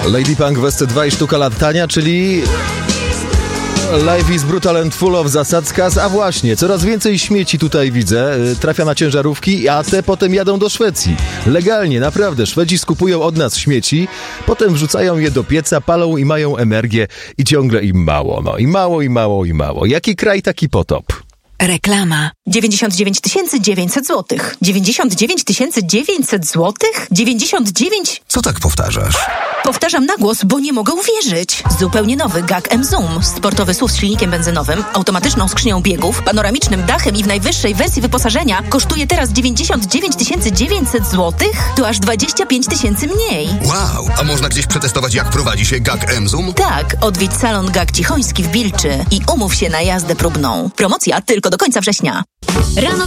Lady Punk w SC2 i sztuka latania, czyli Life is brutal and full of zasadzkas. A właśnie, coraz więcej śmieci tutaj widzę. Trafia na ciężarówki, a te potem jadą do Szwecji. Legalnie, naprawdę. Szwedzi skupują od nas śmieci, potem wrzucają je do pieca, palą i mają energię i ciągle im mało. No i mało, i mało, i mało. Jaki kraj, taki potop. Reklama. 99 900 zł. 99 900 zł? 99... Co tak powtarzasz? Powtarzam na głos, bo nie mogę uwierzyć. Zupełnie nowy GAC M-Zoom. Sportowy SUV z silnikiem benzynowym, automatyczną skrzynią biegów, panoramicznym dachem i w najwyższej wersji wyposażenia kosztuje teraz 99 900 zł? To aż 25 000 mniej. Wow, a można gdzieś przetestować, jak prowadzi się GAC M-Zoom? Tak, odwiedź salon GAC Cichoński w Bilczy i umów się na jazdę próbną. Promocja tylko do końca września. Rano